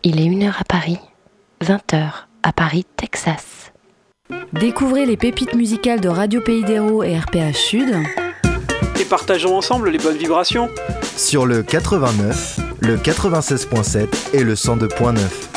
Il est 1h à Paris, 20h à Paris, Texas. Découvrez les pépites musicales de Radio Pays d'Hérault et RPH Sud. Et partageons ensemble les bonnes vibrations. Sur le 89, le 96.7 et le 102.9.